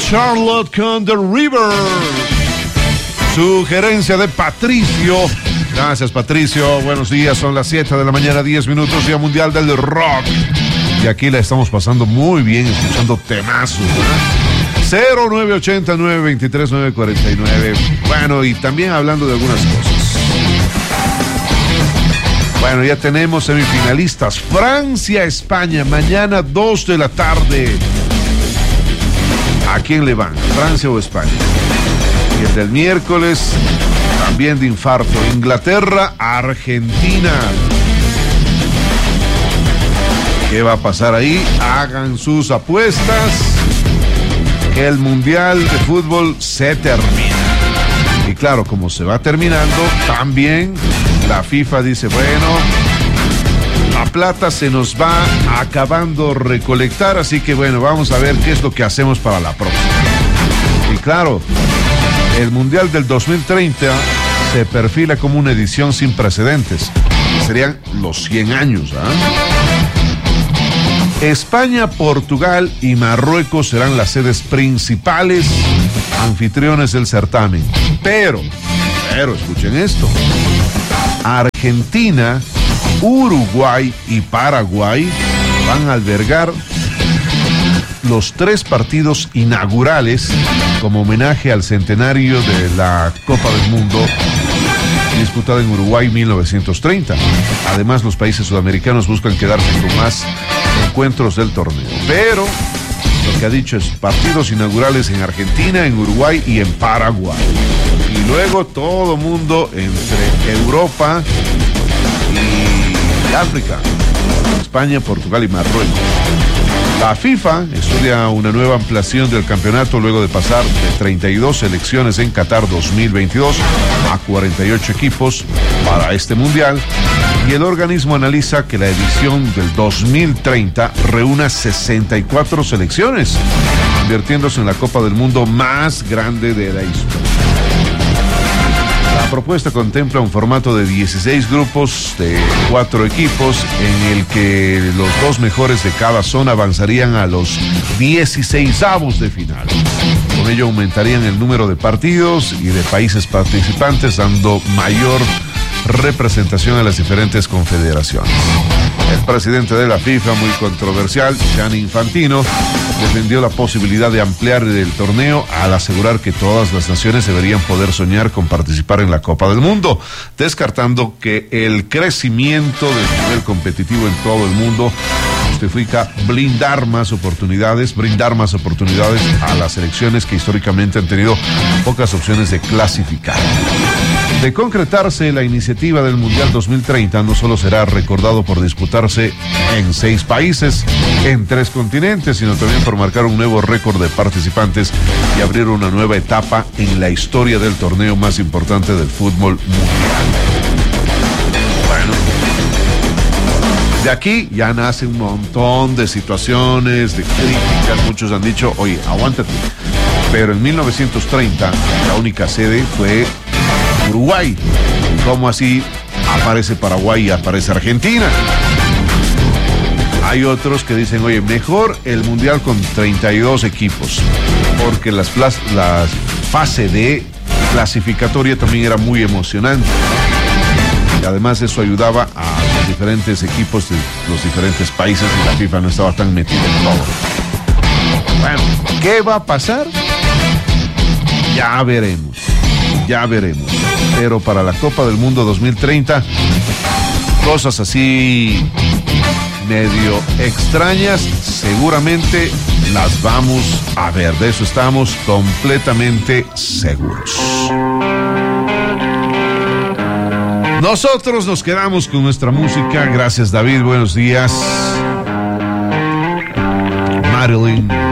Charlotte con The River. Sugerencia de Patricio. Gracias, Patricio. Buenos días, son las 7 de la mañana, 10 minutos, Día Mundial del Rock. Y aquí la estamos pasando muy bien, escuchando temazos, ¿verdad? 0980-923-949. Bueno, y también hablando de algunas cosas. Bueno, ya tenemos semifinalistas. Francia-España, mañana 2 de la tarde. ¿A quién le van? ¿Francia o España? Y el del miércoles, también de infarto. Inglaterra-Argentina. ¿Qué va a pasar ahí? Hagan sus apuestas. Que el Mundial de Fútbol se termina. Y claro, como se va terminando, también la FIFA dice, bueno, la plata se nos va acabando recolectar, así que bueno, vamos a ver qué es lo que hacemos para la próxima. Y claro, el Mundial del 2030 se perfila como una edición sin precedentes. Serían los 100 años, ¿ah? España, Portugal y Marruecos serán las sedes principales anfitriones del certamen. Pero, escuchen esto. Argentina, Uruguay y Paraguay van a albergar los 3 partidos inaugurales como homenaje al centenario de la Copa del Mundo disputada en Uruguay 1930. Además, los países sudamericanos buscan quedarse con más encuentros del torneo. Pero lo que ha dicho es partidos inaugurales en Argentina, en Uruguay y en Paraguay. Y luego todo mundo entre Europa y África, España, Portugal y Marruecos. La FIFA estudia una nueva ampliación del campeonato luego de pasar de 32 selecciones en Qatar 2022 a 48 equipos para este mundial, y el organismo analiza que la edición del 2030 reúna 64 selecciones, convirtiéndose en la Copa del Mundo más grande de la historia. La propuesta contempla un formato de 16 grupos de 4 equipos en el que los 2 mejores de cada zona avanzarían a los 16avos de final. Con ello aumentarían el número de partidos y de países participantes, dando mayor representación a las diferentes confederaciones. El presidente de la FIFA, muy controversial, Gianni Infantino, defendió la posibilidad de ampliar el torneo al asegurar que todas las naciones deberían poder soñar con participar en la Copa del Mundo, descartando que el crecimiento del nivel competitivo en todo el mundo justifica brindar más oportunidades a las selecciones que históricamente han tenido pocas opciones de clasificar. De concretarse la iniciativa del Mundial 2030, no solo será recordado por disputarse en 6 países, en 3 continentes, sino también por marcar un nuevo récord de participantes y abrir una nueva etapa en la historia del torneo más importante del fútbol mundial. Bueno, de aquí ya nace un montón de situaciones, de críticas. Muchos han dicho, oye, aguántate. Pero en 1930 la única sede fue Uruguay. ¿Cómo así aparece Paraguay y aparece Argentina? Hay otros que dicen, oye, mejor el Mundial con 32 equipos, porque la fase de clasificatoria también era muy emocionante. Y además eso ayudaba a los diferentes equipos de los diferentes países y la FIFA no estaba tan metida en todo. Bueno, ¿qué va a pasar? Ya veremos. Pero para la Copa del Mundo 2030, cosas así medio extrañas, seguramente las vamos a ver. De eso estamos completamente seguros. Nosotros nos quedamos con nuestra música. Gracias, David. Buenos días. Marilyn